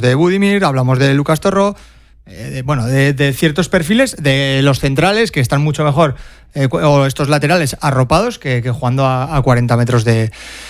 de Budimir, hablamos de Lucas Torró, de ciertos perfiles, de los centrales que están mucho mejor, o estos laterales arropados que jugando a 40 metros de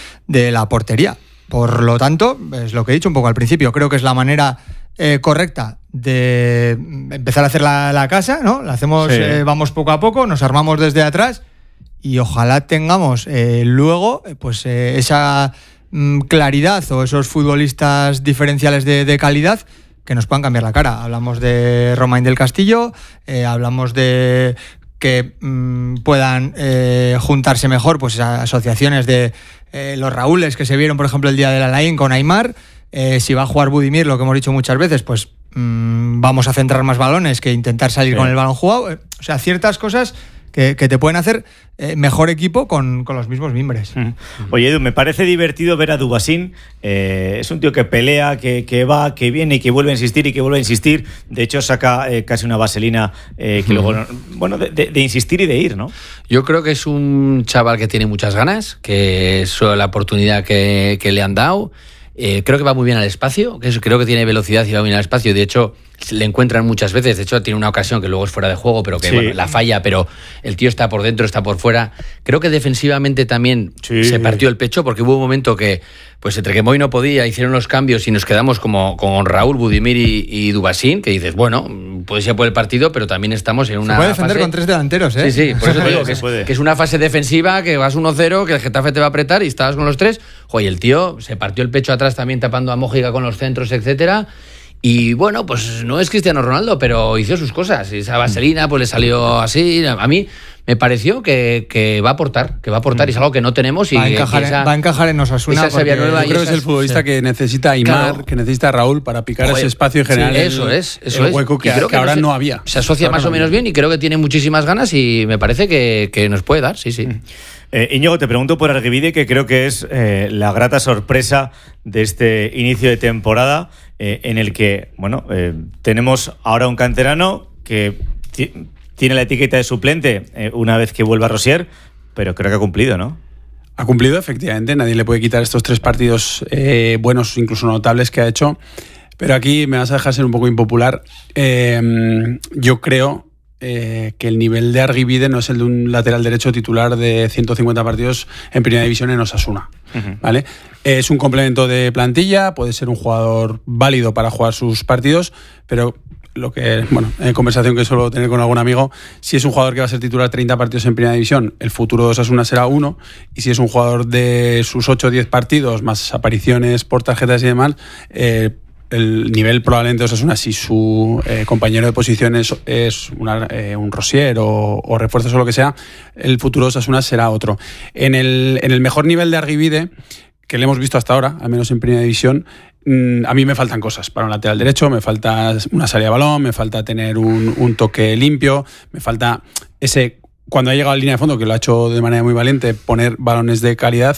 la portería. Por lo tanto, es lo que he dicho un poco al principio, creo que es la manera correcta de empezar a hacer la casa, ¿no? La hacemos, sí. Vamos poco a poco, nos armamos desde atrás y ojalá tengamos luego pues esa claridad o esos futbolistas diferenciales de calidad que nos puedan cambiar la cara. Hablamos de Romain del Castillo, hablamos de que puedan juntarse mejor pues esas asociaciones de los Raúles que se vieron, por ejemplo, el día del Alain con Aimar. Si va a jugar Budimir, lo que hemos dicho muchas veces, pues vamos a centrar más balones que intentar salir con el balón jugado. O sea, ciertas cosas que te pueden hacer mejor equipo con los mismos mimbres. Oye, Edu, me parece divertido ver a Dubasín. Es un tío que pelea, que va, que viene y que vuelve a insistir y que vuelve a insistir. De hecho, saca casi una vaselina que luego, bueno, de insistir y de ir, ¿no? Yo creo que es un chaval que tiene muchas ganas, que es la oportunidad que le han dado. Creo que va muy bien al espacio, creo que tiene velocidad y va muy bien al espacio. De hecho, le encuentran muchas veces. De hecho, tiene una ocasión que luego es fuera de juego, pero que sí. Bueno, la falla, pero el tío está por dentro, está por fuera. Creo que defensivamente también se partió el pecho, porque hubo un momento que, pues entre que Moy no podía, hicieron los cambios y nos quedamos como con Raúl, Budimir y Dubasín, que dices, bueno, puede ser por el partido, pero también estamos en una se puede defender fase... con 3 delanteros, ¿eh? Sí, por eso te digo que es una fase defensiva, que vas 1-0, que el Getafe te va a apretar y estabas con los 3. Joder, el tío se partió el pecho atrás también tapando a Mójica con los centros, etcétera. Y bueno, pues no es Cristiano Ronaldo, pero hizo sus cosas. Y esa vaselina pues le salió así. A mí me pareció que va a aportar, y es algo que no tenemos. Y va a encajar en Osasuna. Yo creo que es el futbolista que necesita Aimar, claro, que necesita Raúl para picar ese espacio y generar el hueco que ahora no había. Se asocia más o menos bien y creo que tiene muchísimas ganas y me parece que nos puede dar, sí. Íñigo, te pregunto por Argibide, que creo que es la grata sorpresa de este inicio de temporada, en el que, bueno, tenemos ahora un canterano que tiene la etiqueta de suplente una vez que vuelva Rosier, pero creo que ha cumplido, ¿no? Ha cumplido, efectivamente. Nadie le puede quitar estos 3 partidos buenos, incluso notables, que ha hecho. Pero aquí me vas a dejar ser un poco impopular. Yo creo que el nivel de Argibide no es el de un lateral derecho titular de 150 partidos en Primera División en Osasuna, ¿vale? Es un complemento de plantilla, puede ser un jugador válido para jugar sus partidos, pero lo que, bueno, en conversación que suelo tener con algún amigo, si es un jugador que va a ser titular 30 partidos en Primera División, el futuro de Osasuna será 1, y si es un jugador de sus 8 o 10 partidos, más apariciones por tarjetas y demás, el nivel probablemente de Osasuna, si su compañero de posiciones es un Rosier o refuerzos o lo que sea, el futuro de Osasuna será otro. En el mejor nivel de Argibide, que le hemos visto hasta ahora, al menos en Primera División, a mí me faltan cosas para un lateral derecho, me falta una salida de balón, me falta tener un toque limpio, me falta ese, cuando ha llegado a la línea de fondo, que lo ha hecho de manera muy valiente, poner balones de calidad,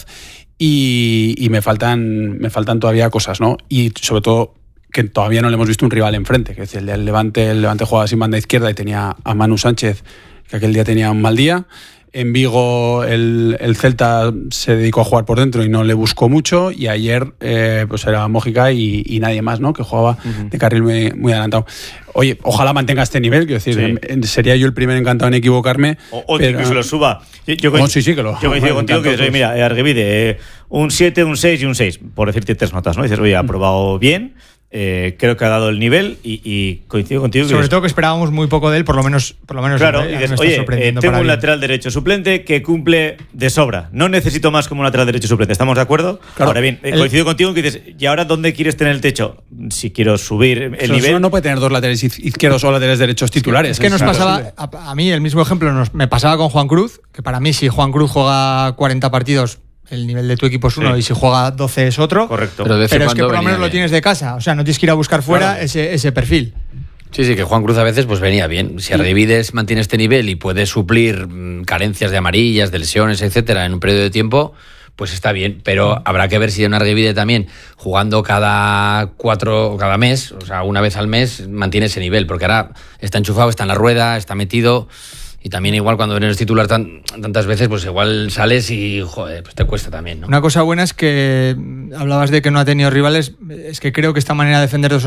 y me faltan todavía cosas, ¿no? Y sobre todo que todavía no le hemos visto un rival enfrente, que es el del Levante. El Levante jugaba sin banda izquierda y tenía a Manu Sánchez, que aquel día tenía un mal día. En Vigo el Celta se dedicó a jugar por dentro y no le buscó mucho, y ayer pues era Mójica y nadie más, ¿no? Que jugaba de carril muy, muy adelantado. Oye, ojalá mantenga este nivel, quiero decir, sería yo el primer encantado en equivocarme. O pero, incluso lo suba. Yo coincido contigo que soy, mira, Argibide, un 7, un 6 y un 6, por decirte 3 notas, ¿no? Dices, oye, ha probado bien. Creo que ha dado el nivel y coincido contigo. Sobre todo que esperábamos muy poco de él, por lo menos claro, y dices, oye, tengo un lateral derecho suplente que cumple de sobra. No necesito más como un lateral derecho suplente. ¿Estamos de acuerdo? Claro. Ahora bien, coincido contigo que dices, ¿y ahora dónde quieres tener el techo? Si quiero subir el nivel... No puede tener 2 laterales izquierdos o laterales derechos titulares. Es que nos pasaba, a mí el mismo ejemplo me pasaba con Juan Cruz, que para mí si Juan Cruz juega 40 partidos... el nivel de tu equipo es uno, y si juega 12 es otro. Correcto. Pero es que por lo menos lo tienes de casa. O sea, no tienes que ir a buscar fuera ese perfil. Sí, que Juan Cruz a veces pues venía bien. Si Argivides mantiene este nivel y puede suplir carencias de amarillas, de lesiones, etcétera, en un periodo de tiempo, pues está bien. Pero habrá que ver si un Argibide también, jugando cada mes, o sea, una vez al mes, mantiene ese nivel. Porque ahora está enchufado, está en la rueda, está metido... Y también igual cuando eres titular tantas veces, pues igual sales y joder, pues te cuesta también, ¿no? Una cosa buena es que hablabas de que no ha tenido rivales, es que creo que esta manera de defender